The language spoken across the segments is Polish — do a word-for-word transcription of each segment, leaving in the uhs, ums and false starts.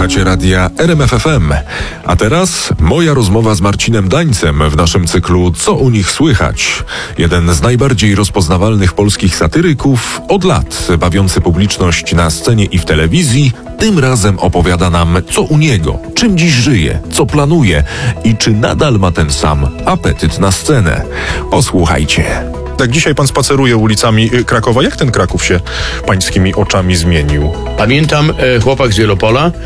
Słuchacie radia R M F F M. A teraz moja rozmowa z Marcinem Dańcem w naszym cyklu Co u nich słychać? Jeden z najbardziej rozpoznawalnych polskich satyryków od lat, bawiący publiczność na scenie i w telewizji, tym razem opowiada nam, co u niego, czym dziś żyje, co planuje i czy nadal ma ten sam apetyt na scenę. Posłuchajcie. Jak dzisiaj pan spaceruje ulicami Krakowa, jak ten Kraków się pańskimi oczami zmienił? Pamiętam, e, chłopak z Wielopola, e,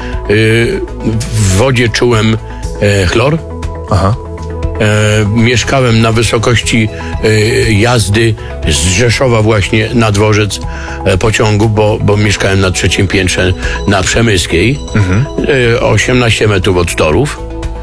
w wodzie czułem e, chlor. Aha. E, mieszkałem na wysokości e, jazdy z Rzeszowa właśnie na dworzec e, pociągu, bo, bo mieszkałem na trzecim piętrze na Przemyskiej, mhm. e, osiemnaście metrów od torów,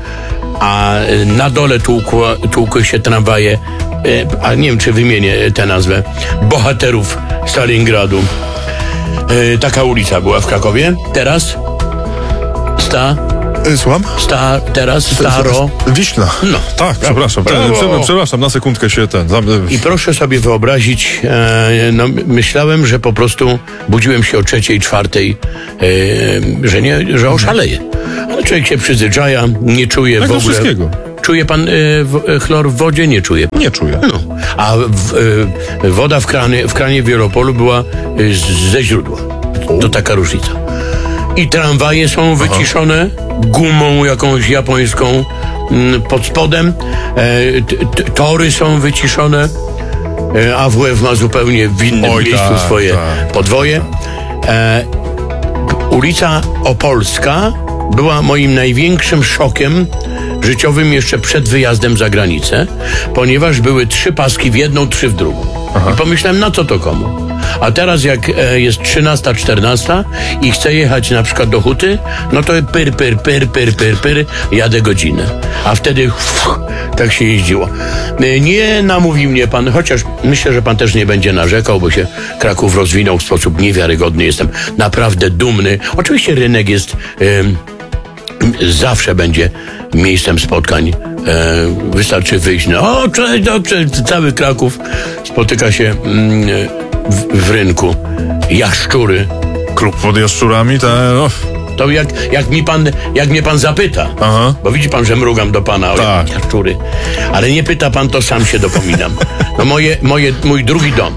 a na dole tłukło, tłukły się tramwaje, e, a nie wiem, czy wymienię tę nazwę, bohaterów Stalingradu. E, taka ulica była w Krakowie. Teraz sta... Słucham? Sta, teraz staro. Wiśla. No. Tak, brawo, przepraszam. brawo. Przepraszam, przepraszam, na sekundkę się ten... I proszę sobie wyobrazić, e, no, myślałem, że po prostu budziłem się o trzeciej, czwartej, e, że nie, że oszaleję. Ale człowiek się przyzwyczaja, nie czuje Jak w do ogóle... wszystkiego. Czuje pan e, w, chlor w wodzie? Nie czuje. Nie czuję. No. A w, e, woda w kranie, w kranie w Wielopolu była e, z, ze źródła. To taka różnica. I tramwaje są wyciszone gumą jakąś japońską m, pod spodem. E, t, t, tory są wyciszone. E, A W F ma zupełnie w innym Oj, miejscu tak, swoje tak, podwoje. E, ulica Opolska była moim największym szokiem życiowym jeszcze przed wyjazdem za granicę, ponieważ były trzy paski w jedną, trzy w drugą. Aha. I pomyślałem, na co to komu? A teraz jak e, jest trzynasta, czternasta i chcę jechać na przykład do Huty, no to pyr, pyr, pyr, pyr, pyr, pyr, jadę godzinę. A wtedy uff, tak się jeździło. E, nie namówi mnie pan, chociaż myślę, że pan też nie będzie narzekał, bo się Kraków rozwinął w sposób niewiarygodny. Jestem naprawdę dumny. Oczywiście rynek jest... E, zawsze będzie miejscem spotkań. E, wystarczy wyjść na o, cześć, no, cześć, cały Kraków spotyka się mm, w, w rynku. Jaszczury. Klub pod jaszczurami, to... No. To jak, jak, mi pan, jak mnie pan zapyta, Aha. bo widzi pan, że mrugam do pana o Tak. jaszczury, ale nie pyta pan, to sam się dopominam. No moje, moje, mój drugi dom.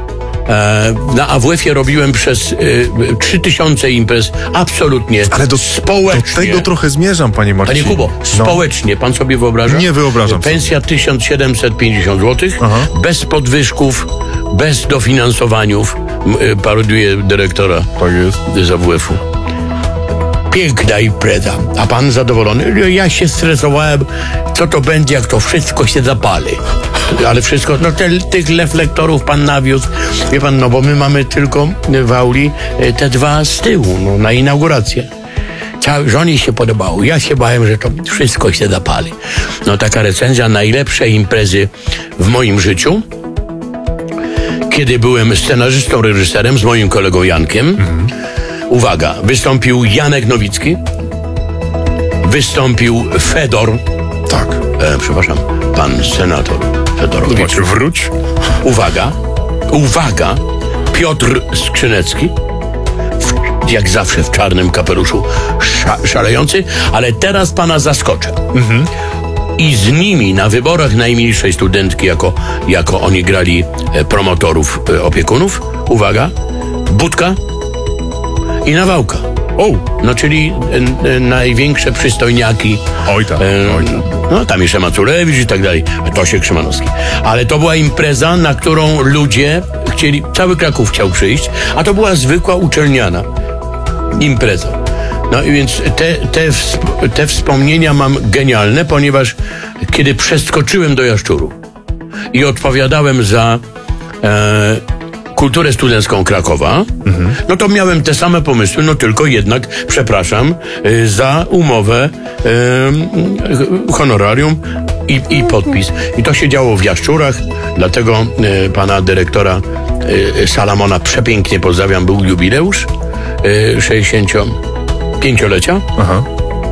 Na A W F-ie robiłem przez y, trzy tysiące imprez, absolutnie Ale do, społecznie. do tego trochę zmierzam, panie Marcinie. Panie Kubo, społecznie, pan sobie wyobraża? Nie wyobrażam Pensja sobie. tysiąc siedemset pięćdziesiąt złotych, Aha. bez podwyżków, bez dofinansowaniów, y, parodiuję dyrektora Tak jest. z A W F-u. Piękna impreza, a pan zadowolony? Ja się stresowałem, co to będzie, jak to wszystko się zapali. Ale wszystko, no te, tych reflektorów pan nawiózł. Wie pan, no bo my mamy tylko w auli te dwa z tyłu, no na inaugurację. Całe, żonie się podobało. Ja się bałem, że to wszystko się zapali. No taka recenzja najlepszej imprezy w moim życiu. Kiedy byłem scenarzystą, reżyserem z moim kolegą Jankiem. Mhm. Uwaga, wystąpił Janek Nowicki, wystąpił Fedor, Tak. e, przepraszam, pan senator Fedorowicz. Zobaczcie, wróć. Uwaga, uwaga, Piotr Skrzynecki, w, jak zawsze w czarnym kapeluszu, sza, szalejący, ale teraz pana zaskoczę. Mhm. I z nimi na wyborach najmilszej studentki, jako, jako oni grali e, promotorów, e, opiekunów, uwaga, Budka i Nawałka. O! No czyli e, e, największe przystojniaki. Oj tak, e, oj tak. No tam jeszcze Maculewicz i tak dalej. Tosiek Szymanowski. Ale to była impreza, na którą ludzie chcieli, cały Kraków chciał przyjść, a to była zwykła uczelniana impreza. No i więc te, te, te wspomnienia mam genialne, ponieważ kiedy przeskoczyłem do Jaszczurów i odpowiadałem za e, kulturę studencką Krakowa, mhm. no to miałem te same pomysły, no tylko jednak, przepraszam, y, za umowę y, honorarium i, i podpis. I to się działo w Jaszczurach, dlatego y, pana dyrektora y, Salamona przepięknie pozdrawiam, był jubileusz y, sześćdziesięciopięciolecia. Aha.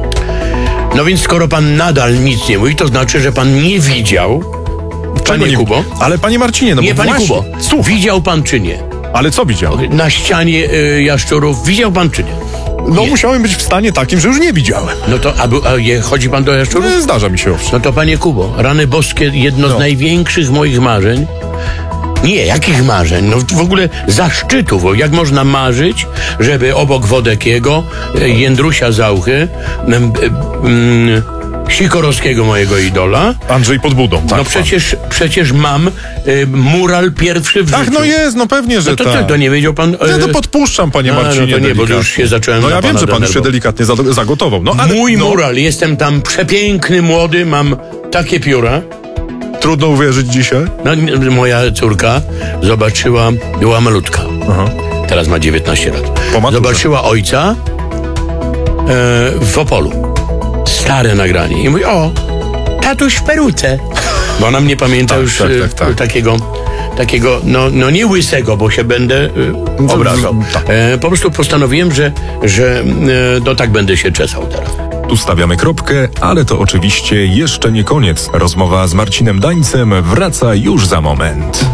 No więc skoro pan nadal nic nie mówi, to znaczy, że pan nie widział. Panie nie, Kubo? Ale panie Marcinie, no Nie, bo panie właśnie, Kubo, słucham. widział pan czy nie? Ale co widział? Na ścianie y, Jaszczurów widział pan czy nie? No Nie. musiałem być w stanie takim, że już nie widziałem. No to, a, bu- a je, chodzi pan do jaszczurów? E, Zdarza mi się owszem. No to panie Kubo, rany boskie, jedno No. z największych moich marzeń. Nie, jakich marzeń? No w ogóle zaszczytów. O, jak można marzyć, żeby obok Wodekiego, e, Jędrusia Zauchy, m, m, m, Sikorowskiego, mojego idola, Andrzej pod budą. Tak, no przecież, przecież mam e, mural pierwszy w Tak, życiu. no jest, no pewnie, że No to, tak. to, to nie wiedział pan... e, Ja to podpuszczam, panie A, no Marcinie, to nie, bo delikatnie. już się zacząłem No na ja wiem, pana że pan już się denerwować. delikatnie za- zagotował. No, ale Mój no, mural, jestem tam przepiękny, młody, mam takie pióra. trudno uwierzyć dzisiaj. No, n- moja córka zobaczyła, była malutka. Aha. Teraz ma dziewiętnaście lat. Po maturze. Zobaczyła ojca e, w Opolu. Stare nagranie. I mówi, o, tatuś w peruce. Bo ona mnie pamięta Tak, już tak, e, tak, tak. takiego, takiego no, no nie łysego, bo się będę e, obrażał. tak. E, po prostu postanowiłem, że, że e, no tak będę się czesał teraz. Tu stawiamy kropkę, ale to oczywiście jeszcze nie koniec. Rozmowa z Marcinem Dańcem wraca już za moment.